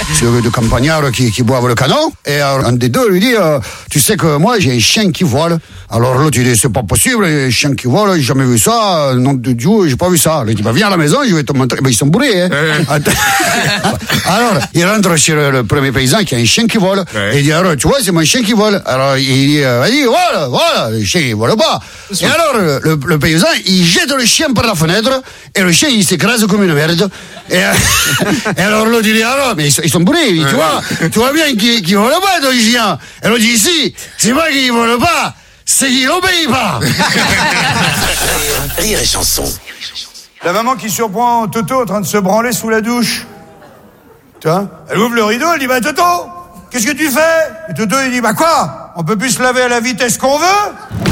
de campagnards qui boivent le canon. Et un des deux lui dit, tu sais que moi j'ai un chien qui vole. Alors l'autre il dit, c'est pas possible, un chien qui vole, j'ai jamais vu ça, nom de Dieu, j'ai pas vu ça. Il dit, viens à la maison, je vais te montrer. Ils sont bourrés, hein. Alors, il rentre chez le premier paysan qui a un chien qui vole. Et il dit, alors, tu vois, c'est mon chien qui vole. Alors, il dit, vas-y, voilà, le chien, il vole pas. Et alors, le paysan, il jette le chien par la fenêtre, et le chien, il s'écrase comme une merde. Et alors, l'autre, il dit, alors, mais ils sont bourrés, il dit, tu vois bien qu'il vole pas, ton chien. Et l'autre dit, si, c'est pas qu'il vole pas, c'est qu'il obéit pas. Rire et chanson. La maman qui surprend Toto en train de se branler sous la douche. Tu vois, elle ouvre le rideau, elle dit, bah Toto, qu'est-ce que tu fais? Et Toto, il dit, bah quoi? On peut plus se laver à la vitesse qu'on veut?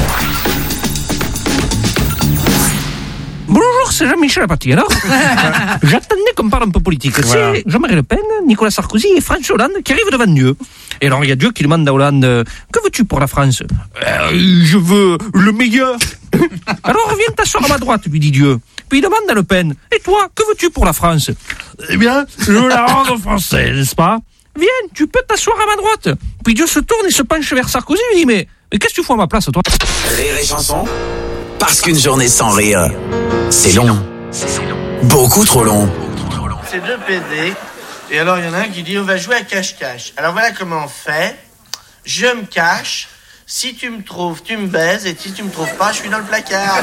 Bonjour, c'est Jean-Michel Apathy. Alors, j'attendais qu'on parle un peu politique. Voilà. C'est Jean-Marie Le Pen, Nicolas Sarkozy et François Hollande qui arrivent devant Dieu. Et alors, il y a Dieu qui demande à Hollande, que veux-tu pour la France? Je veux le meilleur. Alors, viens t'asseoir à ma droite, lui dit Dieu. Puis il demande à Le Pen, et toi, que veux-tu pour la France? Eh bien, je veux la rendre française, n'est-ce pas? Viens, tu peux t'asseoir à ma droite. Puis Dieu se tourne et se penche vers Sarkozy et lui dit, mais qu'est-ce que tu fais à ma place, toi? Rire et chanson. Parce qu'une journée sans rire, c'est long. Beaucoup trop long. C'est deux PD. Et alors, il y en a un qui dit, on va jouer à cache-cache. Alors, voilà comment on fait. Je me cache. Si tu me trouves, tu me baises. Et si tu me trouves pas, je suis dans le placard.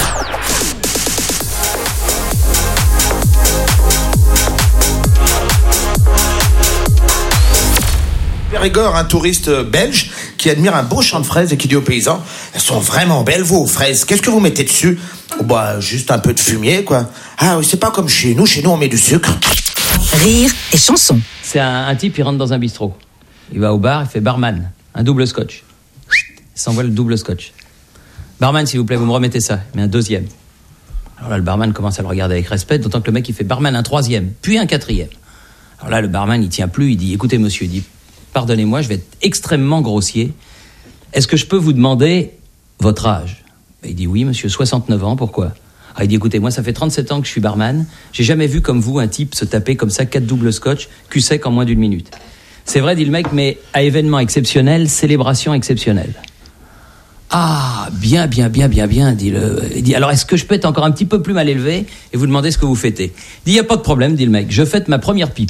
Périgord, un touriste belge qui admire un beau champ de fraises et qui dit aux paysans, elles sont vraiment belles vos fraises, qu'est-ce que vous mettez dessus? Oh, bah juste un peu de fumier quoi. Ah oui, c'est pas comme chez nous on met du sucre. Rire et chanson. C'est un type, il rentre dans un bistrot, il va au bar, il fait barman, un double scotch, il s'envoie le double scotch. Barman, s'il vous plaît, vous me remettez ça, mais un deuxième. Alors là le barman commence à le regarder avec respect, d'autant que le mec il fait barman un troisième, puis un quatrième. Alors là le barman il tient plus, il dit, écoutez monsieur, il dit, pardonnez-moi, je vais être extrêmement grossier. Est-ce que je peux vous demander votre âge? Il dit oui, monsieur, 69 ans, pourquoi? Il dit écoutez, moi ça fait 37 ans que je suis barman, j'ai jamais vu comme vous un type se taper comme ça 4 doubles scotch, cul sec en moins d'une minute. C'est vrai, dit le mec, mais à événement exceptionnel, célébration exceptionnelle. Ah, bien, dit il dit, alors est-ce que je peux être encore un petit peu plus mal élevé et vous demander ce que vous fêtez? Il dit, y a pas de problème, dit le mec, je fête ma première pipe.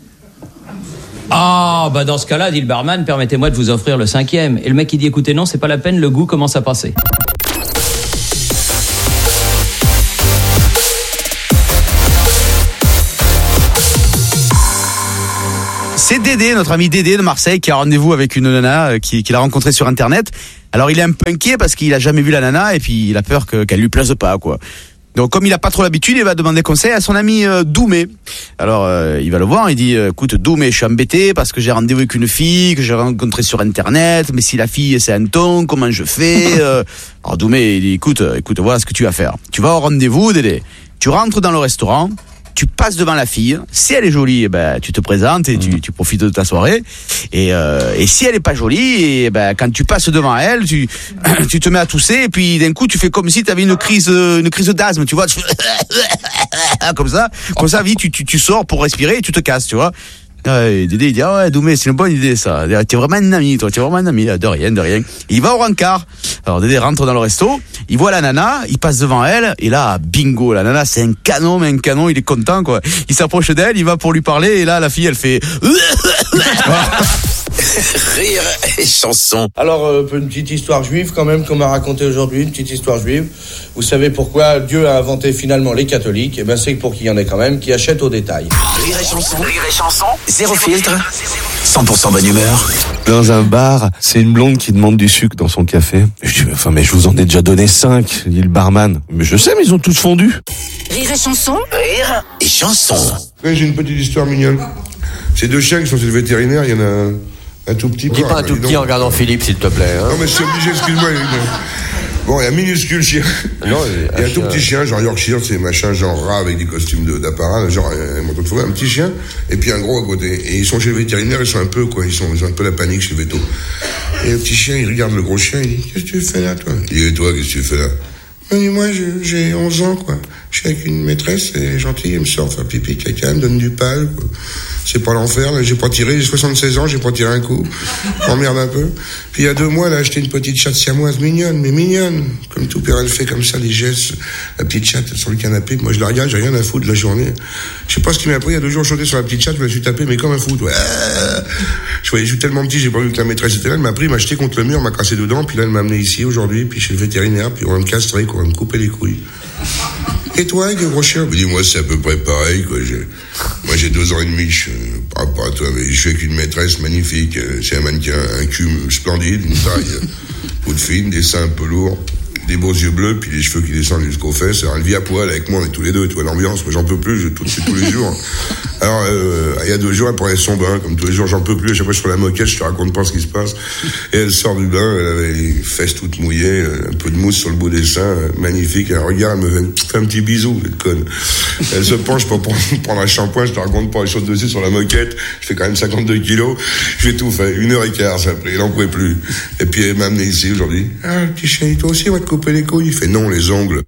Ah, bah dans ce cas-là, dit le barman, permettez-moi de vous offrir le 5e. Et le mec, il dit, écoutez, non, c'est pas la peine, le goût commence à passer. C'est Dédé, notre ami Dédé de Marseille, qui a rendez-vous avec une nana qu'il a rencontrée sur Internet. Alors il est un peu inquiet parce qu'il a jamais vu la nana et puis il a peur qu'elle lui plaise pas, quoi. Donc comme il a pas trop l'habitude, il va demander conseil à son ami Doumé. Alors il va le voir, il dit écoute Doumé, je suis embêté parce que j'ai rendez-vous avec une fille que j'ai rencontrée sur Internet, mais si la fille c'est un ton, comment je fais? Alors Doumé il dit écoute, voilà ce que tu vas faire. Tu vas au rendez-vous, Dédé. Tu rentres dans le restaurant, tu passes devant la fille. Si elle est jolie, eh ben tu te présentes et tu profites de ta soirée. Et si elle est pas jolie, et ben quand tu passes devant elle, tu te mets à tousser et puis d'un coup tu fais comme si tu avais une crise d'asthme, tu vois, tu fais comme ça vite tu sors pour respirer et tu te casses, tu vois. Dédé il dit ouais Doumé, c'est une bonne idée ça. T'es vraiment un ami, toi, de rien. Il va au rencard. Alors Dédé rentre dans le resto, il voit la nana, il passe devant elle et là bingo, la nana c'est un canon, il est content quoi. Il s'approche d'elle, il va pour lui parler et là la fille elle fait Rire et chanson. Alors, une petite histoire juive quand même qu'on m'a racontée aujourd'hui, une petite histoire juive. Vous savez pourquoi Dieu a inventé finalement les catholiques? Eh ben c'est pour qu'il y en ait quand même qui achètent au détail. Rire et chanson. Zéro filtre. 100% bonne humeur. Dans un bar, c'est une blonde qui demande du sucre dans son café. Je dis, mais je vous en ai déjà donné 5, dit le barman. Mais je sais, mais ils ont tous fondu. Rire et chanson. Rire et chanson. Ouais, j'ai une petite histoire mignonne. C'est deux chiens qui sont chez le vétérinaire, il y en a un tout petit. Dis pas un tout petit en regardant Philippe, s'il te plaît. Hein. Non, mais je suis obligé, excuse-moi. Bon, il y a un minuscule chien. Non, il y a un tout petit chien, genre Yorkshire, c'est machin, genre rat avec des costumes d'apparat, genre un manteau de forêt, un petit chien, et puis un gros à côté. Et ils sont chez le vétérinaire, ils sont un peu, quoi, ils ont un peu la panique chez le véto. Et le petit chien, il regarde le gros chien, il dit, qu'est-ce que tu fais là, toi? Il dit, et toi, qu'est-ce que tu fais là? Il dit, moi, j'ai 11 ans, quoi. Je suis avec une maîtresse, elle est gentille, elle me sort faire pipi, caca, elle me donne du pal, quoi. C'est pas l'enfer, là, j'ai pas tiré, j'ai 76 ans, j'ai pas tiré un coup. M'emmerde un peu. Puis il y a 2 mois, là, j'ai acheté une petite chatte siamoise mignonne, mais mignonne. Comme tout père, elle fait comme ça, les gestes, la petite chatte sur le canapé. Moi, je la regarde, j'ai rien à foutre de la journée. Je sais pas ce qui m'a pris, il y a 2 jours, je sautais sur la petite chatte, je me suis tapé, mais comme un fou, ouais. Je suis tellement petit, j'ai pas vu que la maîtresse était là, elle m'a pris, elle m'a jeté contre le mur, m'a cassé dedans, puis là, elle m'a amené ici aujourd'hui, puis chez le vétérinaire, puis on va me castrer, quoi, on va me couper les couilles. Et toi, avec le gros chien? Dis-moi, c'est à peu près pareil, quoi. Moi, j'ai 2 ans et demi, je parle pas à toi, mais je suis avec une maîtresse magnifique. C'est un mannequin, un cul splendide, une taille, peau fine, des seins un peu lourds, des beaux yeux bleus, puis les cheveux qui descendent jusqu'aux fesses. Alors, elle vit à poil avec moi, on est tous les deux, tu vois l'ambiance, moi j'en peux plus, je touche tous les jours. Alors, il y a 2 jours, elle prenait son bain, comme tous les jours, j'en peux plus, à chaque fois je suis sur la moquette, je te raconte pas ce qui se passe. Et elle sort du bain, elle avait les fesses toutes mouillées, un peu de mousse sur le bout des seins, magnifique, elle regarde, elle me fait un petit bisou, cette conne. Elle se penche pour prendre un shampoing, je te raconte pas, elle saute dessus sur la moquette, je fais quand même 52 kilos, j'ai tout fait, 1h15 ça a pris, elle en pouvait plus. Et puis elle m'a amené ici aujourd'hui. Ah, le petit chien, toi aussi, on va te couper les couilles. Il fait non, les ongles.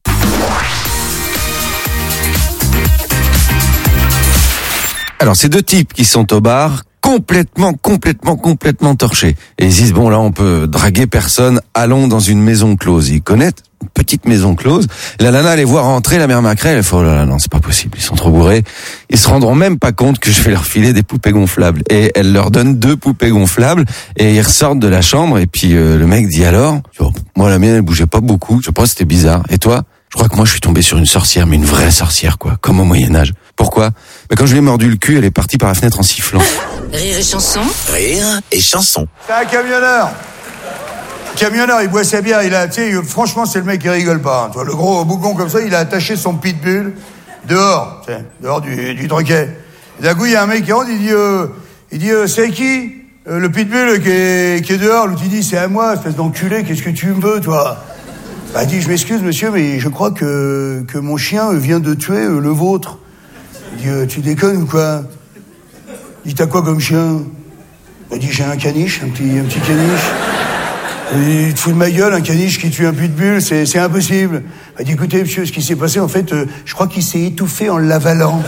Alors, c'est 2 types qui sont au bar, complètement torchés. Et ils disent, bon, là, on peut draguer personne, allons dans une maison close. Ils connaissent une petite maison close. La nana les voit rentrer, la mère Macrel, elle fait, oh là là, non, c'est pas possible, ils sont trop bourrés. Ils se rendront même pas compte que je vais leur filer des poupées gonflables. Et elle leur donne 2 poupées gonflables, et ils ressortent de la chambre, et puis le mec dit alors, oh, moi la mienne, elle bougeait pas beaucoup, je pense que c'était bizarre. Et toi? Je crois que moi je suis tombé sur une sorcière, mais une vraie sorcière, quoi, comme au Moyen-Âge. Pourquoi? Quand je lui ai mordu le cul, elle est partie par la fenêtre en sifflant. Rire et chanson. Rire et chanson. C'est un camionneur. Camionneur, il boit sa bière, franchement, c'est le mec qui rigole pas. Hein. Toi, le gros bougon comme ça, il a attaché son pitbull dehors, dehors du troquet. Et d'un coup, il y a un mec qui rentre, il dit, c'est qui? Le pitbull qui est dehors. L'autre, il dit, c'est à moi, espèce d'enculé, qu'est-ce que tu me veux, toi? Bah, il dit, je m'excuse, monsieur, mais je crois que mon chien vient de tuer le vôtre. Il dit, tu déconnes ou quoi? Il dit, t'as quoi comme chien? Il dit, j'ai un caniche, un petit caniche. Il te fout de ma gueule, un caniche qui tue un pitbull, c'est impossible. Il dit, écoutez, monsieur, ce qui s'est passé, en fait, je crois qu'il s'est étouffé en l'avalant.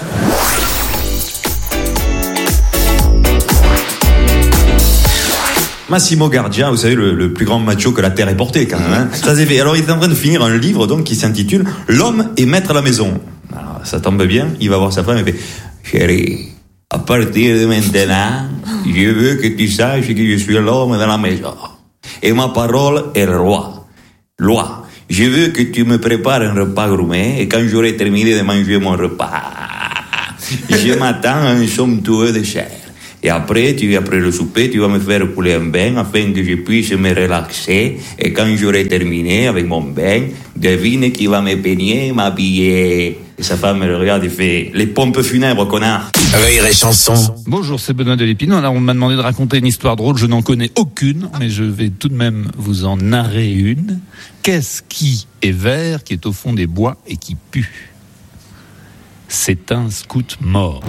Massimo Gardia, vous savez, le plus grand macho que la Terre ait porté, quand même. Hein. Ça s'est fait. Alors, il est en train de finir un livre, donc, qui s'intitule « L'homme est maître à la maison ». Alors, ça tombe bien, il va voir sa femme et fait « Chérie, à partir de maintenant, je veux que tu saches que je suis l'homme de la maison. Et ma parole est loi. Loi. Je veux que tu me prépares un repas gourmet et quand j'aurai terminé de manger mon repas, je m'attends à un somptueux dessert. Et après le souper, tu vas me faire couler un bain afin que je puisse me relaxer. Et quand j'aurai terminé avec mon bain, devine qui va me peigner, m'habiller. Et sa femme le regarde et fait « Les pompes funèbres, connard !» Rire et chanson. Bonjour, c'est Benoît de l'Épineux. Alors, on m'a demandé de raconter une histoire drôle. Je n'en connais aucune, mais je vais tout de même vous en narrer une. Qu'est-ce qui est vert, qui est au fond des bois et qui pue? C'est un scout mort.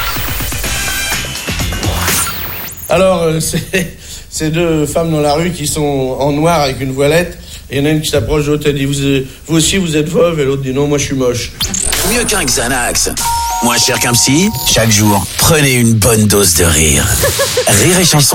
Alors, c'est 2 femmes dans la rue qui sont en noir avec une voilette. Et il y en a une qui s'approche de l'autre, elle dit vous aussi vous êtes veuve? Et l'autre dit non, moi je suis moche. Mieux qu'un Xanax. Moins cher qu'un psy. Chaque jour, prenez une bonne dose de rire. Rire et chanson.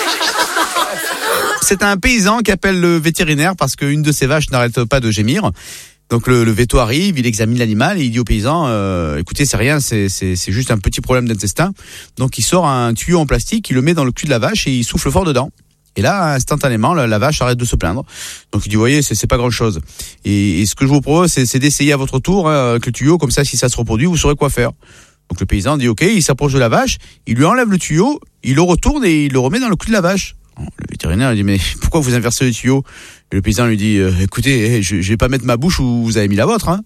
C'est un paysan qui appelle le vétérinaire parce qu'une de ses vaches n'arrête pas de gémir. Donc le véto arrive, il examine l'animal et il dit au paysan écoutez, c'est rien, c'est juste un petit problème d'intestin. Donc il sort un tuyau en plastique, il le met dans le cul de la vache et il souffle fort dedans. Et là, instantanément, la vache arrête de se plaindre. Donc il dit, vous voyez, c'est pas grand-chose. Et ce que je vous propose, c'est d'essayer à votre tour avec le tuyau, comme ça, si ça se reproduit, vous saurez quoi faire. Donc le paysan dit, ok, il s'approche de la vache, il lui enlève le tuyau, il le retourne et il le remet dans le cul de la vache. Le vétérinaire dit, mais pourquoi vous inversez le tuyau? Et le paysan lui dit, écoutez, je vais pas mettre ma bouche où vous avez mis la vôtre, hein.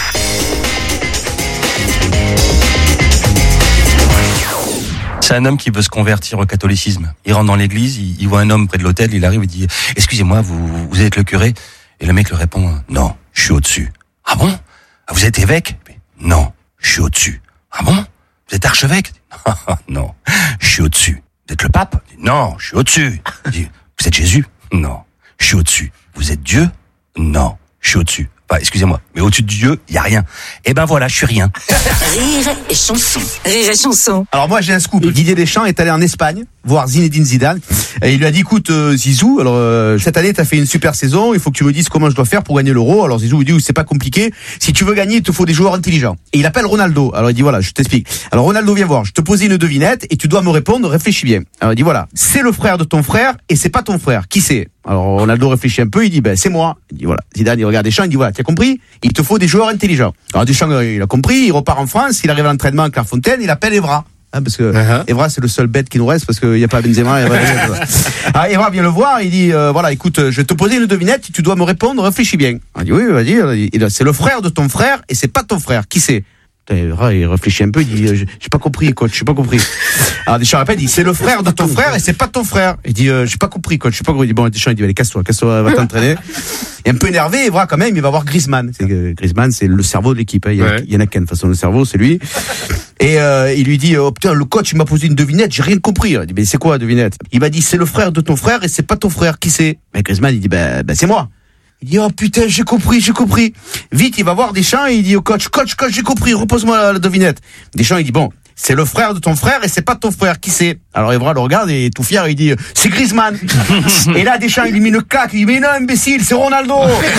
C'est un homme qui veut se convertir au catholicisme. Il rentre dans l'église, il voit un homme près de l'autel, il arrive et dit « Excusez-moi, vous êtes le curé ?» Et le mec lui répond « Non, je suis au-dessus. »« Ah bon? Vous êtes évêque ?»« Non, je suis au-dessus. »« Ah bon? Vous êtes archevêque ?»« Non, je suis au-dessus. »« Vous êtes le pape ?»« Non, je suis au-dessus. » Il dit « Vous êtes Jésus ?»« Non, je suis au-dessus. »« Vous êtes Dieu ?»« Non, je suis au-dessus. » Enfin, excusez-moi, mais au-dessus de Dieu, il y a rien. Eh ben voilà, je suis rien. Rire et chanson. Rire et chanson. Alors moi j'ai un scoop. Didier Deschamps est allé en Espagne voir Zinedine Zidane et il lui a dit écoute Zizou, alors cette année t'as fait une super saison, il faut que tu me dises comment je dois faire pour gagner l'Euro. Alors Zizou lui dit c'est pas compliqué, si tu veux gagner il te faut des joueurs intelligents. Et il appelle Ronaldo. Alors il dit voilà, je t'explique. Alors Ronaldo viens voir, je te posais une devinette et tu dois me répondre, réfléchis bien. Alors il dit voilà, c'est le frère de ton frère et c'est pas ton frère. Qui c'est? Alors Ronaldo réfléchit un peu, il dit ben c'est moi. Il dit voilà, Zidane il regarde Deschamps, il dit voilà, tu as compris? Il te faut des joueurs intelligents. Alors Deschamps il a compris, il repart en France, il arrive à l'entraînement à Clairefontaine, il appelle Evra. Parce que Evra c'est le seul bête qui nous reste parce qu'il n'y a pas Benzema. Evra vient le voir, il dit voilà écoute, je vais te poser une devinette, tu dois me répondre, réfléchis bien. Il dit oui vas-y, c'est le frère de ton frère et c'est pas ton frère. Qui c'est? Evra il réfléchit un peu, il dit j'ai pas compris coach, j'ai pas compris. Alors Deschamps répète, il dit c'est le frère de ton frère et c'est pas ton frère. Il dit j'ai pas compris coach, j'ai pas compris. Il dit bon Deschamps il dit allez casse-toi, va t'entraîner. Et un peu énervé, Evra quand même, il va voir Griezmann. Griezmann c'est le cerveau de l'équipe, il y en a qu'un de toute façon le cerveau, c'est lui. Et il lui dit oh putain le coach il m'a posé une devinette, j'ai rien compris. Il dit mais c'est quoi la devinette? Il m'a dit c'est le frère de ton frère et c'est pas ton frère. Qui c'est? Mais Griezmann il dit ben c'est moi. Il dit oh putain j'ai compris. Vite il va voir Deschamps et il dit au coach j'ai compris, repose-moi la devinette. Deschamps il dit bon c'est le frère de ton frère et c'est pas ton frère. Qui c'est? Alors Evra le regarde et tout fier il dit c'est Griezmann. Et là Deschamps il lui met une claque, il dit mais non imbécile c'est Ronaldo.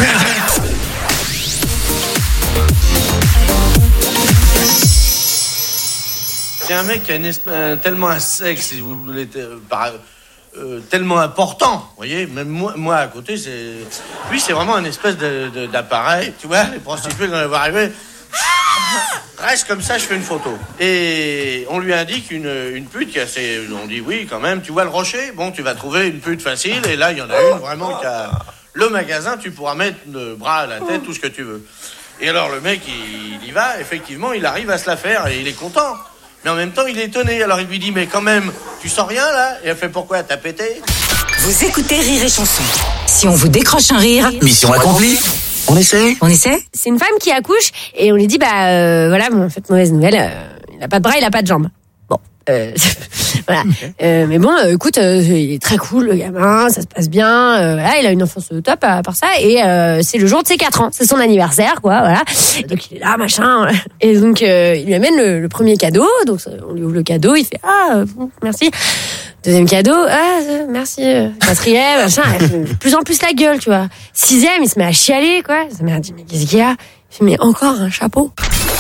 C'est un mec qui a tellement un sexe, si vous voulez, tellement important, vous voyez. Même moi à côté, lui c'est vraiment une espèce d'appareil. Tu vois, les prostituées quand elles vont arriver, reste comme ça, je fais une photo. Et on lui indique une pute qui a on dit oui quand même. Tu vois le rocher, bon tu vas trouver une pute facile. Et là il y en a une vraiment qui a le magasin. Tu pourras mettre le bras à la tête, tout ce que tu veux. Et alors le mec il y va, effectivement il arrive à se la faire et il est content. Mais en même temps, il est étonné. Alors il lui dit, mais quand même, tu sens rien là? Et elle fait, pourquoi? T'as pété? Vous écoutez Rire et Chanson. Si on vous décroche un rire, Mission accomplie. On essaie? C'est une femme qui accouche et on lui dit, voilà, bon, en fait, mauvaise nouvelle, il a pas de bras, il a pas de jambes. Bon, voilà. Mais bon, écoute, il est très cool, le gamin, ça se passe bien. Voilà, il a une enfance top à part ça. Et c'est le jour de ses 4 ans. C'est son anniversaire, quoi, voilà. Donc il est là, machin. Et donc il lui amène le premier cadeau. Donc on lui ouvre le cadeau, il fait merci. Deuxième cadeau, merci. Quatrième, machin. Elle fait de plus en plus la gueule, tu vois. 6e, il se met à chialer, quoi. Sa mère dit, mais qu'est-ce qu'il y a? Il fait, mais encore un chapeau.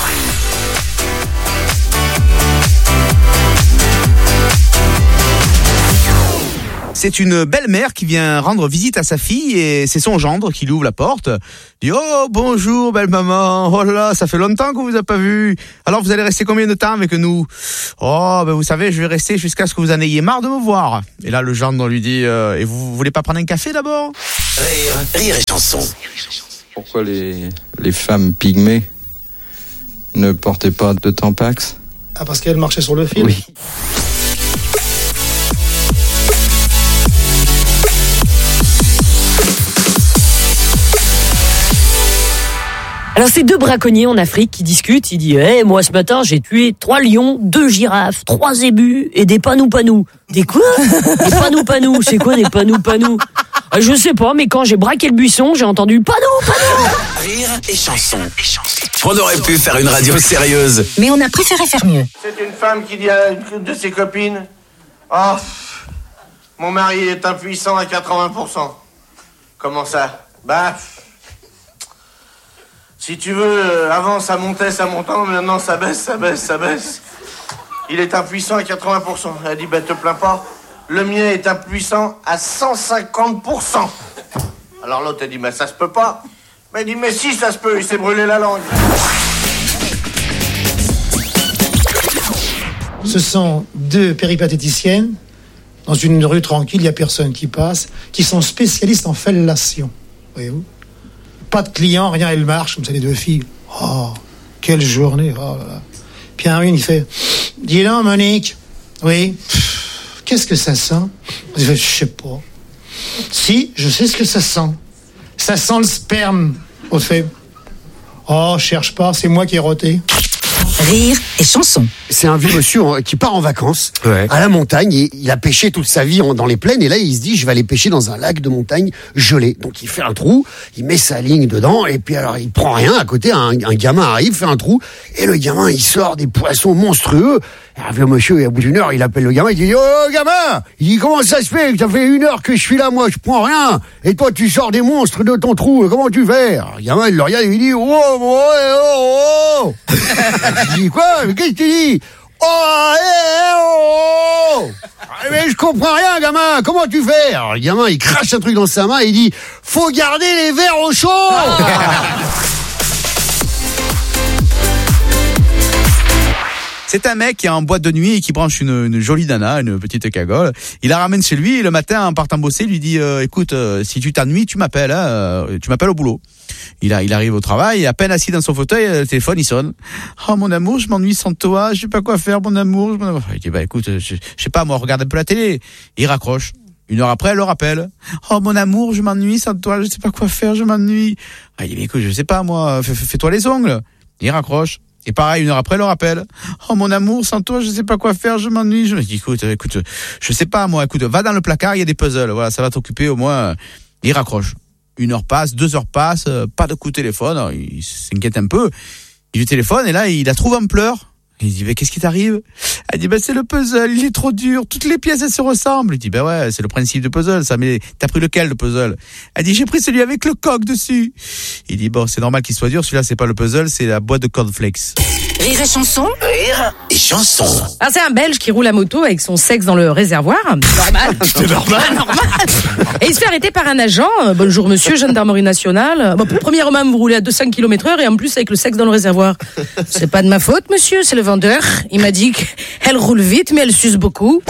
C'est une belle-mère qui vient rendre visite à sa fille et c'est son gendre qui lui ouvre la porte. Il dit oh bonjour belle maman, oh là ça fait longtemps qu'on vous a pas vu. Alors vous allez rester combien de temps avec nous? Oh ben vous savez je vais rester jusqu'à ce que vous en ayez marre de me voir. Et là le gendre lui dit et vous voulez pas prendre un café d'abord? Rire et chanson. Pourquoi les femmes pygmées ne portaient pas de Tampax? Ah parce qu'elles marchaient sur le fil. Oui. Alors c'est 2 braconniers en Afrique qui discutent, il dit moi ce matin j'ai tué 3 lions, 2 girafes, 3 zébus et des panou-panou. Des quoi? Des panou-panou, c'est quoi des panou-panou? Je sais pas, mais quand j'ai braqué le buisson, j'ai entendu panou-panou. Rire et chanson. On aurait pu faire une radio sérieuse. Mais on a préféré faire mieux. C'est une femme qui dit à une de ses copines, oh, mon mari est impuissant à 80%. Comment ça? Si tu veux, avant ça montait, maintenant ça baisse. Il est impuissant à 80%. Elle dit, te plains pas, le mien est impuissant à 150%. Alors l'autre, elle dit, ça se peut pas. Mais elle dit, mais si, ça se peut, il s'est brûlé la langue. Ce sont 2 péripatéticiennes, dans une rue tranquille, il n'y a personne qui passe, qui sont spécialistes en fellation, voyez-vous. Pas de clients, rien, elles marchent, comme ça, les 2 filles. Oh, quelle journée, oh là là. Puis une, il fait, dis donc, Monique, oui, qu'est-ce que ça sent? Il fait, je sais pas. Si, je sais ce que ça sent. Ça sent le sperme. On fait, oh, cherche pas, c'est moi qui ai roté. Rire et chanson. C'est un vieux monsieur qui part en vacances à la montagne et il a pêché toute sa vie dans les plaines et là il se dit je vais aller pêcher dans un lac de montagne gelé. Donc il fait un trou, il met sa ligne dedans et puis alors il prend rien. À côté un gamin arrive, fait un trou et le gamin il sort des poissons monstrueux. Et un vieux monsieur, au bout d'une heure, il appelle le gamin, il dit oh gamin, il dit comment ça se fait, ça fait 1 heure que je suis là, moi je prends rien et toi tu sors des monstres de ton trou, comment tu fais? Alors, le gamin il le regarde et il dit oh. Je dis quoi? Mais qu'est-ce que tu dis? Oh. Mais je comprends rien, gamin. Comment tu fais? Alors le gamin, il crache un truc dans sa main et il dit faut garder les verres au chaud. C'est un mec qui est en boîte de nuit et qui branche une jolie nana, une petite cagole. Il la ramène chez lui et le matin, en partant bosser, il lui dit écoute, si tu t'ennuies, tu m'appelles au boulot. Il arrive au travail, à peine assis dans son fauteuil, le téléphone il sonne. Oh mon amour, je m'ennuie sans toi, je sais pas quoi faire, mon amour. Il dit écoute, je sais pas, moi regarde un peu la télé. Il raccroche. 1 heure après, elle le rappelle. Oh mon amour, je m'ennuie sans toi, je sais pas quoi faire, je m'ennuie. Il dit écoute, je sais pas moi, fais-toi les ongles. Il raccroche. Et pareil, 1 heure après, elle le rappelle. Oh mon amour, sans toi, je sais pas quoi faire, je m'ennuie. Je me dis écoute, je sais pas moi, écoute, va dans le placard, il y a des puzzles, voilà, ça va t'occuper au moins. Il raccroche. 1 heure passe, 2 heures passent, pas de coup de téléphone, alors, il s'inquiète un peu. Il lui téléphone et là, il la trouve en pleurs. Il dit, mais qu'est-ce qui t'arrive? Elle dit, c'est le puzzle, il est trop dur, toutes les pièces, elles se ressemblent. Il dit, ouais, c'est le principe de puzzle, ça, mais t'as pris lequel, de puzzle? Elle dit, j'ai pris celui avec le coq dessus. Il dit, c'est normal qu'il soit dur, celui-là, c'est pas le puzzle, c'est la boîte de cornflakes. Rire et chanson. Rire et chanson. Ah, c'est un Belge qui roule à moto avec son sexe dans le réservoir. Normal. C'est normal. Et il se fait arrêter par un agent. Bonjour monsieur, gendarmerie nationale. Premièrement, vous roulez à 200 km/h et en plus avec le sexe dans le réservoir. C'est pas de ma faute, monsieur, c'est le vendeur. Il m'a dit qu'elle roule vite, mais elle suce beaucoup.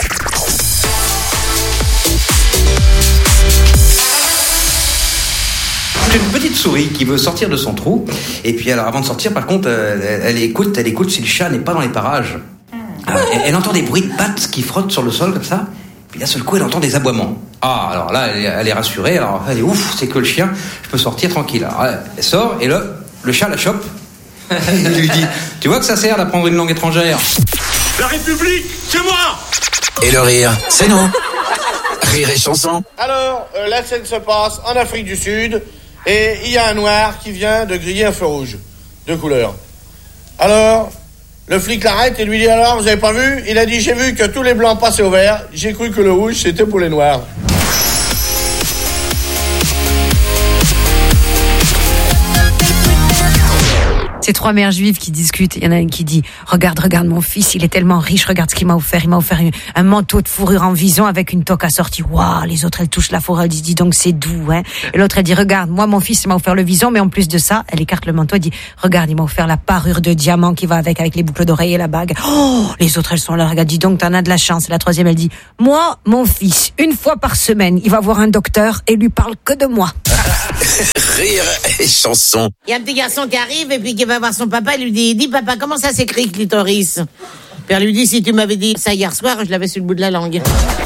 C'est une petite souris qui veut sortir de son trou. Et puis alors avant de sortir, par contre, elle écoute si le chat n'est pas dans les parages. Alors, elle entend des bruits de pattes qui frottent sur le sol comme ça. Puis d'un seul coup, elle entend des aboiements. Ah, alors là, elle est rassurée. Alors elle est ouf, c'est que le chien, je peux sortir tranquille. Alors, elle sort et là, le chat la chope. Il lui dit, tu vois que ça sert d'apprendre une langue étrangère? La République, c'est moi! Et le rire, c'est nous. Rire et chanson. Alors, la scène se passe en Afrique du Sud et il y a un noir qui vient de griller un feu rouge de couleur. Alors, le flic l'arrête et lui dit alors, vous avez pas vu? Il a dit, j'ai vu que tous les blancs passaient au vert, j'ai cru que le rouge c'était pour les noirs. C'est 3 mères juives qui discutent. Il y en a une qui dit regarde mon fils, il est tellement riche, regarde ce qu'il m'a offert. Il m'a offert un manteau de fourrure en vison avec une toque assortie. Waouh, les autres elles touchent la fourrure, elles disent dis donc c'est doux, hein. Et l'autre elle dit regarde, moi mon fils il m'a offert le vison, mais en plus de ça, elle écarte le manteau, elle dit regarde, il m'a offert la parure de diamant qui va avec les boucles d'oreilles et la bague. Oh, les autres elles sont là, regarde, dis donc t'en as de la chance. Et la troisième elle dit moi mon fils, 1 fois par semaine, il va voir un docteur et lui parle que de moi. Rire et chanson. Il y a un petit garçon qui arrive et puis qui va voir son papa et lui dit dis papa, comment ça s'écrit clitoris? Père lui dit si tu m'avais dit ça hier soir, je l'avais sur le bout de la langue.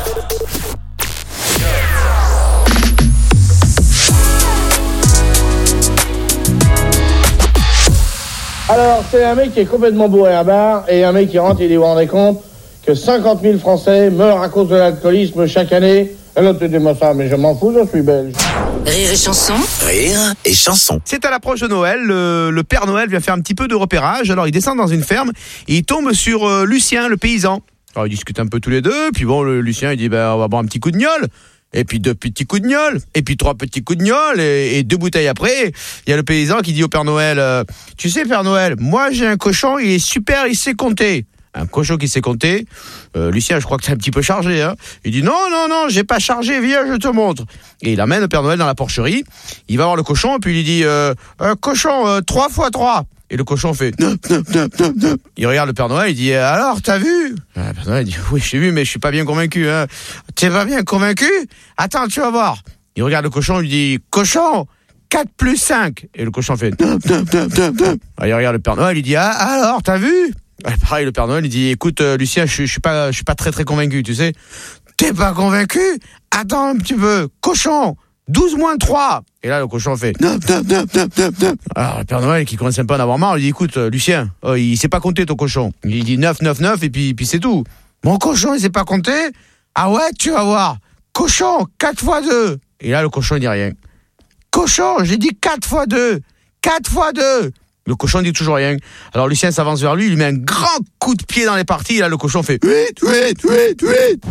Alors, c'est un mec qui est complètement bourré à un bar et un mec qui rentre et il vous rendez compte que 50 000 Français meurent à cause de l'alcoolisme chaque année. Et l'autre te dit ma femme, mais je m'en fous, je suis belge. Rire et chanson. Rire et chanson. C'est à l'approche de Noël, le Père Noël vient faire un petit peu de repérage, alors il descend dans une ferme et il tombe sur Lucien, le paysan. Alors ils discutent un peu tous les deux, puis bon, Lucien il dit on va boire un petit coup de gnôle. Et puis 2 petits coups de gnôle, et puis 3 petits coups de gnôle, et 2 bouteilles après, il y a le paysan qui dit au Père Noël, tu sais Père Noël, moi j'ai un cochon, il est super, il sait compter. Un cochon qui sait compter. Lucien, je crois que c'est un petit peu chargé, hein. Il dit non, j'ai pas chargé, viens, je te montre. Et il amène le Père Noël dans la porcherie. Il va voir le cochon, et puis il lui dit cochon, 3 x 3. Et le cochon fait non. Il regarde le Père Noël, il dit alors, t'as vu? Le Père Noël dit oui, j'ai vu, mais je suis pas bien convaincu, hein. T'es pas bien convaincu? Attends, tu vas voir. Il regarde le cochon, il dit cochon, 4 + 5. Et le cochon fait non. Alors, il regarde le Père Noël, il dit alors, t'as vu? Pareil, le Père Noël, il dit écoute Lucien, je suis pas très convaincu, tu sais. T'es pas convaincu? Attends un petit peu. Cochon, 12 moins 3. Et là, le cochon fait 9. Alors, le Père Noël, qui commence un peu à en avoir marre, il dit, écoute, Lucien, il sait pas compter ton cochon. Il dit 9, et puis c'est tout. Mon cochon, il sait pas compter? Ah ouais, tu vas voir. Cochon, 4 fois 2. Et là, le cochon, il dit rien. Cochon, j'ai dit 4 fois 2. 4 fois 2. Le cochon dit toujours rien. Alors Lucien s'avance vers lui, il lui met un grand coup de pied dans les parties, et là, le cochon fait 8.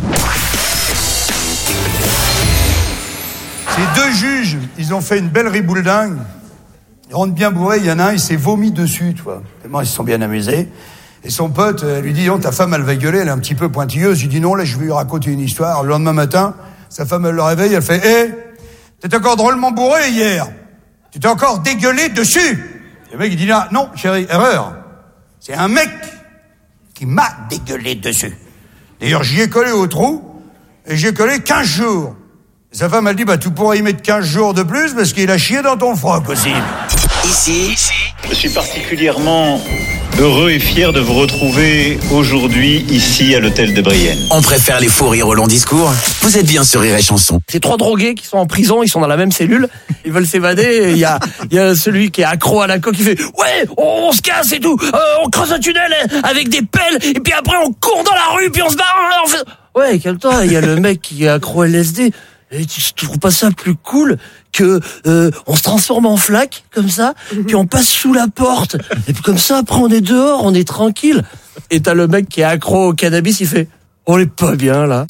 Ces deux juges, ils ont fait une belle ribouledingue. Ils rentrent bien bourrés, il y en a un, il s'est vomi dessus, tu vois. Tellement ils se sont bien amusés. Et son pote lui dit, ta femme, elle va gueuler, elle est un petit peu pointilleuse. Il dit, non, là, je vais lui raconter une histoire. Le lendemain matin, sa femme, elle le réveille, elle fait, t'étais encore drôlement bourré hier. Tu t'es encore dégueulé dessus. Et le mec, il dit, non, chérie, erreur. C'est un mec qui m'a dégueulé dessus. D'ailleurs, j'y ai collé au trou, et j'y ai collé 15 jours. Et sa femme, elle dit, tu pourrais y mettre 15 jours de plus, parce qu'il a chié dans ton froc aussi. Ici, je suis particulièrement heureux et fier de vous retrouver aujourd'hui ici à l'hôtel de Brienne. On préfère les fous rires au long discours. Vous êtes bien sur Rire et Chanson. C'est 3 drogués qui sont en prison, ils sont dans la même cellule, ils veulent s'évader, et il y a celui qui est accro à la coke qui fait « Ouais, on se casse et tout, on creuse un tunnel avec des pelles, et puis après on court dans la rue, puis on se barre, on fait... » Ouais, calme-toi, il y a le mec qui est accro à LSD, et tu trouves pas ça plus cool que on se transforme en flaque comme ça, puis on passe sous la porte, et puis comme ça après on est dehors, on est tranquille. Et t'as le mec qui est accro au cannabis, il fait on est pas bien là.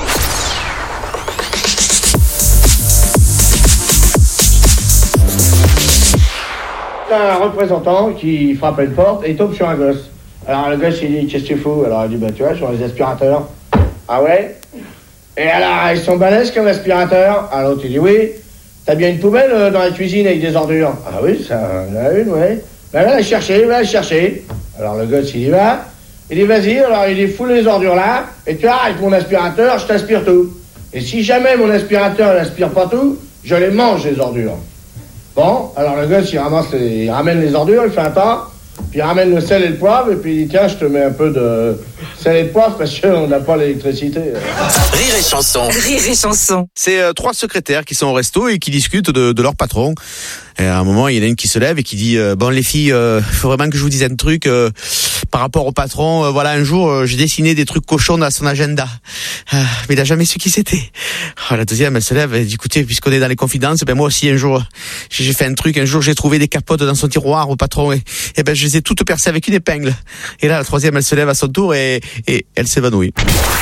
Un représentant qui frappe à une porte et il tombe sur un gosse. Alors le gosse il dit qu'est-ce que tu fous? Alors il dit tu vois sur les aspirateurs. Ah ouais? Et alors ils sont balèzes comme aspirateurs. Alors l'autre il dit oui. T'as bien une poubelle dans la cuisine avec des ordures? Ah oui, ça en a une, ouais. Ben va la chercher. Alors le gosse il y va. Il dit vas-y, alors il dit foule les ordures là. Et tu vois, avec mon aspirateur, je t'aspire tout. Et si jamais mon aspirateur n'aspire pas tout, je les mange les ordures. Bon, alors le gosse il ramène les ordures, il fait un tas. Puis il ramène le sel et le poivre, et puis il dit tiens, je te mets un peu de sel et de poivre parce qu'on n'a pas l'électricité. Rire et Chanson. Rire et Chanson. C'est 3 secrétaires qui sont au resto et qui discutent de leur patron. Et à un moment, il y en a une qui se lève et qui dit bon les filles, faut vraiment que je vous dise un truc par rapport au patron. Voilà, un jour, j'ai dessiné des trucs cochons dans son agenda, mais il a jamais su qui c'était. La deuxième, elle se lève et dit écoutez, puisqu'on est dans les confidences, moi aussi un jour, j'ai fait un truc. Un jour, j'ai trouvé des capotes dans son tiroir au patron et je les ai toutes percées avec une épingle. Et là, la troisième, elle se lève à son tour et elle s'évanouit.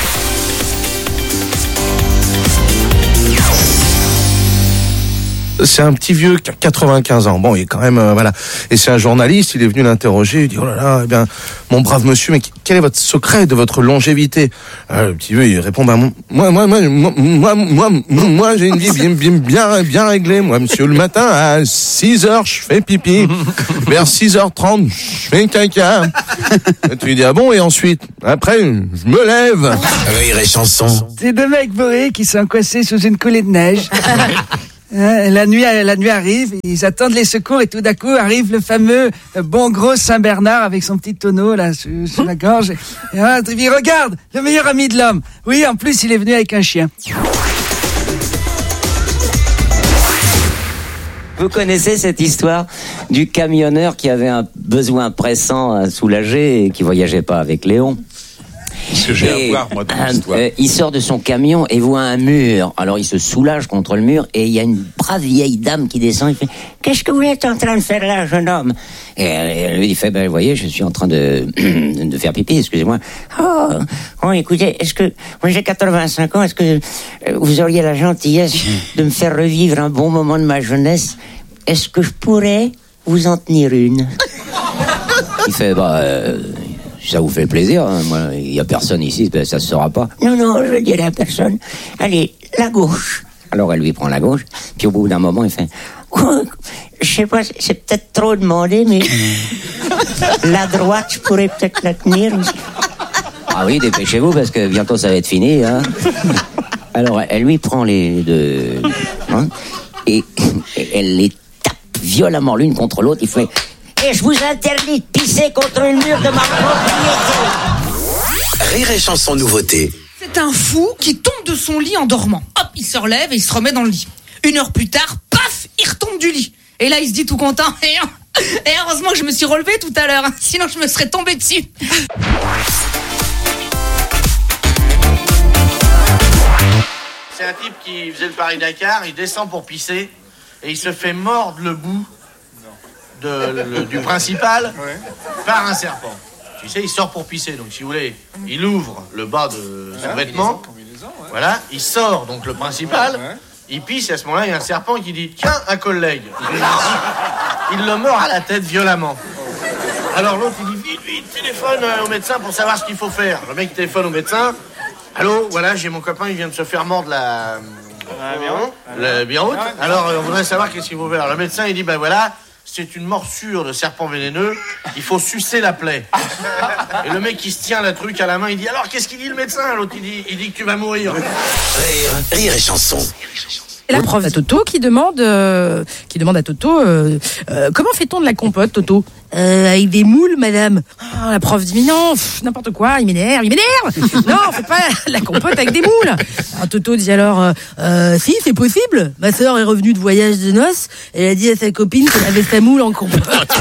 C'est un petit vieux qui a 95 ans. Bon, il est quand même voilà. Et c'est un journaliste. Il est venu l'interroger. Il dit oh là là, eh bien, mon brave monsieur, mais quel est votre secret de votre longévité? Le petit vieux, il répond moi, j'ai une vie bien réglée. Moi, monsieur, le matin à 6h, je fais pipi. Vers 6h30, je fais caca. Et tu lui dis ah bon? Et ensuite, après, je me lève. Rire et Chanson. C'est 2 mecs bourrés qui sont coincés sous une coulée de neige. La nuit arrive, ils attendent les secours et tout d'un coup arrive le fameux bon gros Saint-Bernard avec son petit tonneau là sur la gorge. Et il regarde, le meilleur ami de l'homme. Oui, en plus il est venu avec un chien. Vous connaissez cette histoire du camionneur qui avait un besoin pressant à soulager et qui voyageait pas avec Léon? Ce que j'ai à voir, moi, dans l'histoire. Il sort de son camion et voit un mur. Alors il se soulage contre le mur et il y a une brave vieille dame qui descend. Il fait « Qu'est-ce que vous êtes en train de faire là, jeune homme ?» Et lui il fait « Vous voyez, je suis en train de faire pipi, excusez-moi. »« Oh, écoutez, est-ce que... Moi j'ai 85 ans, est-ce que vous auriez la gentillesse de me faire revivre un bon moment de ma jeunesse? Est-ce que je pourrais vous en tenir une ?» Il fait si ça vous fait plaisir, hein, moi, il y a personne ici, ça se saura pas. Non, je dirai à personne. Allez, la gauche. Alors elle lui prend la gauche, puis au bout d'un moment, il fait je sais pas, c'est peut-être trop demandé, mais la droite, je pourrais peut-être la tenir. Ah oui, dépêchez-vous, parce que bientôt ça va être fini. Hein. Alors elle lui prend les 2, hein, et elle les tape violemment l'une contre l'autre. Il fait et je vous interdis de pisser contre le mur de ma propriété. Rire et Chanson nouveauté. C'est un fou qui tombe de son lit en dormant. Hop, il se relève et il se remet dans le lit. 1 heure plus tard, paf, il retombe du lit. Et là, il se dit tout content. Et heureusement que je me suis relevé tout à l'heure, sinon je me serais tombé dessus. C'est un type qui faisait le Paris-Dakar, il descend pour pisser et il se fait mordre le bout du principal par un serpent. Tu sais, il sort pour pisser, donc si vous voulez, il ouvre le bas de son vêtement, voilà, il sort donc le principal, il pisse et à ce moment-là, il y a un serpent qui dit « Tiens, un collègue !» Il le mord à la tête violemment. Alors l'autre, il dit « Vite, téléphone au médecin pour savoir ce qu'il faut faire. » Le mec téléphone au médecin. « Allô, voilà, j'ai mon copain, il vient de se faire mordre la biroute. Alors, on voudrait savoir qu'est-ce qu'il faut faire. » Le médecin, il dit « Ben voilà, c'est une morsure de serpent vénéneux, il faut sucer la plaie. » Et le mec, il se tient le truc à la main, il dit « Alors, qu'est-ce qu'il dit le médecin ?» L'autre, il dit que tu vas mourir. Rire et chanson. Et la prof à Toto qui demande à Toto comment fait-on de la compote, Toto? Avec des moules, madame. Ah, la prof dit mais non, n'importe quoi, il m'énerve. Non, on fait pas la compote avec des moules. Alors Toto dit alors si, c'est possible. Ma sœur est revenue de voyage de noces, elle a dit à sa copine qu'elle avait sa moule en compote.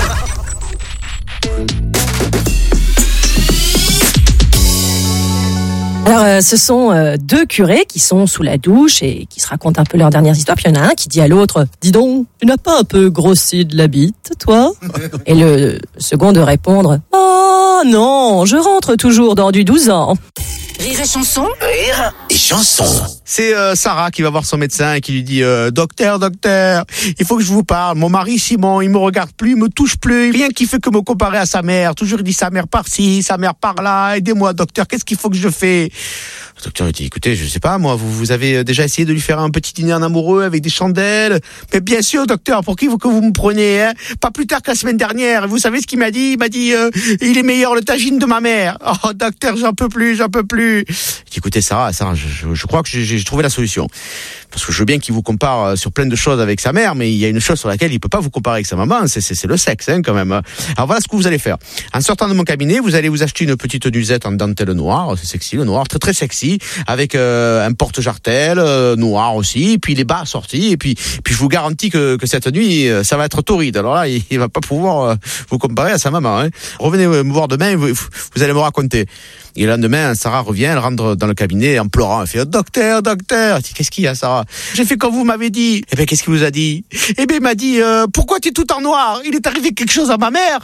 Alors, ce sont deux curés qui sont sous la douche et qui se racontent un peu leurs dernières histoires. Puis il y en a un qui dit à l'autre, « Dis donc, tu n'as pas un peu grossi de la bite, toi ?» Et le second de répondre, « Oh non, je rentre toujours dans du 12 ans. » Rire et chanson. Rire et chanson. C'est Sarah qui va voir son médecin et qui lui dit docteur, il faut que je vous parle. Mon mari Simon, il me regarde plus, il me touche plus, rien qui fait que me comparer à sa mère. Toujours il dit sa mère par-ci, sa mère par-là. Aidez-moi, docteur, qu'est-ce qu'il faut que je fais? Le docteur dit écoutez, je sais pas moi, vous avez déjà essayé de lui faire un petit dîner en amoureux avec des chandelles? Mais bien sûr, docteur, pour qui que vous me prenez, hein? Pas plus tard que la semaine dernière. Vous savez ce qu'il m'a dit? Il m'a dit il est meilleur le tagine de ma mère. Oh docteur, j'en peux plus. J'ai dit, écoutez Sarah, je crois que j'ai trouvé la solution. Parce que je veux bien qu'il vous compare sur plein de choses avec sa mère, mais il y a une chose sur laquelle il peut pas vous comparer avec sa maman, c'est le sexe, hein, quand même. Alors voilà ce que vous allez faire. En sortant de mon cabinet, vous allez vous acheter une petite nuisette en dentelle noire, c'est sexy, le noir, très très sexy, avec un porte-jartel noir aussi, et puis les bas sortis, et puis je vous garantis que cette nuit, ça va être torride. Alors là, il va pas pouvoir vous comparer à sa maman, hein. Revenez me voir demain, vous allez me raconter. Et le lendemain, Sarah revient, elle rentre dans le cabinet en pleurant. Elle fait docteur. Elle dit qu'est-ce qu'il y a, Sarah? J'ai fait comme vous m'avez dit. Eh bien, qu'est-ce qu'il vous a dit? Eh bien, il m'a dit pourquoi tu es tout en noir? Il est arrivé quelque chose à ma mère.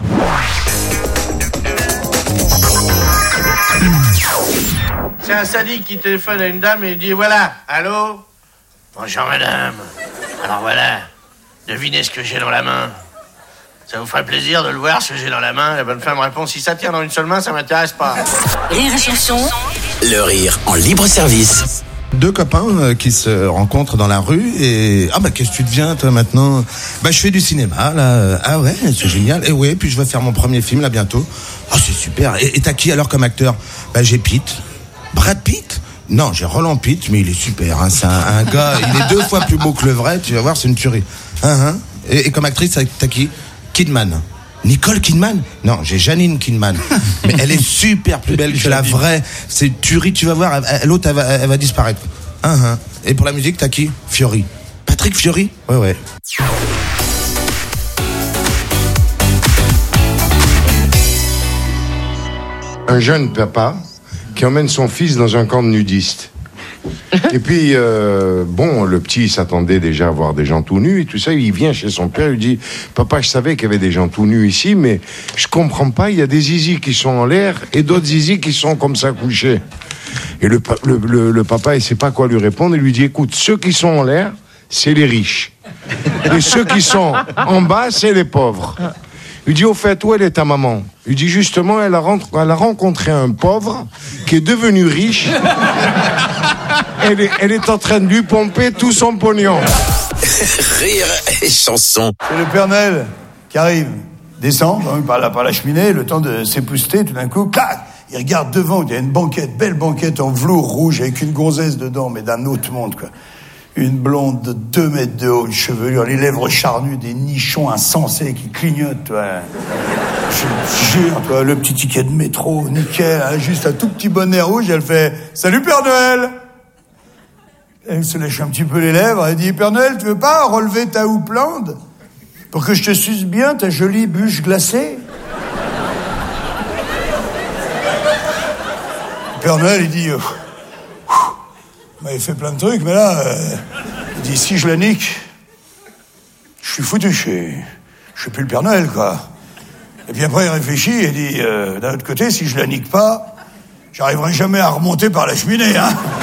C'est un sadique qui téléphone à une dame et il dit voilà, allô? Bonjour madame. Alors voilà, devinez ce que j'ai dans la main. Ça vous ferait plaisir de le voir, ce que j'ai dans la main? La bonne femme répond, si ça tient dans une seule main, ça m'intéresse pas. Rire et chanson. Le rire en libre service. Deux copains qui se rencontrent dans la rue et qu'est-ce que tu deviens toi maintenant? Je fais du cinéma là. Ah ouais, c'est génial. Et ouais, puis je vais faire mon premier film là bientôt. Oh c'est super. Et t'as qui alors comme acteur? J'ai Pitt. Brad Pitt? Non, j'ai Roland Pitt, mais il est super. Hein. C'est un gars, il est 2 fois plus beau que le vrai. Tu vas voir, c'est une tuerie. Et comme actrice, t'as qui? Kidman. Nicole Kidman? Non, j'ai Janine Kidman. Mais elle est super plus belle que la vraie. C'est tuerie, tu vas voir. L'autre, elle va disparaître. Et pour la musique, t'as qui? Fiori. Patrick Fiori? Ouais. Un jeune papa qui emmène son fils dans un camp de nudistes. Et puis, le petit s'attendait déjà à voir des gens tout nus et tout ça. Il vient chez son père, il dit « Papa, je savais qu'il y avait des gens tout nus ici, mais je comprends pas, il y a des zizis qui sont en l'air et d'autres zizis qui sont comme ça couchés. » Et le papa, il sait pas quoi lui répondre. Il lui dit « Écoute, ceux qui sont en l'air, c'est les riches. Et ceux qui sont en bas, c'est les pauvres. » Il dit, au fait, où elle est ta maman? Il dit, justement, elle a rencontré un pauvre qui est devenu riche. Elle est en train de lui pomper tout son pognon. Rire et chanson. C'est le Père Noël qui arrive, descend par la cheminée, le temps de s'épousseter, tout d'un coup, clac, il regarde devant, il y a une banquette, belle banquette en velours rouge avec une gonzesse dedans, mais d'un autre monde, quoi. Une blonde de 2 mètres de haut, une chevelure, les lèvres charnues, des nichons insensés qui clignotent, toi. Je jure, toi, le petit ticket de métro, nickel, hein, juste un tout petit bonnet rouge, elle fait « Salut Père Noël !» Elle se lèche un petit peu les lèvres, elle dit, Père Noël, tu veux pas relever ta houppelande pour que je te suce bien ta jolie bûche glacée? Père Noël, il dit, vous m'avez fait plein de trucs, mais là, il dit, si je la nique, je suis foutu, je suis plus le Père Noël, quoi. Et puis après, il réfléchit et dit, d'un autre côté, si je la nique pas, j'arriverai jamais à remonter par la cheminée, hein.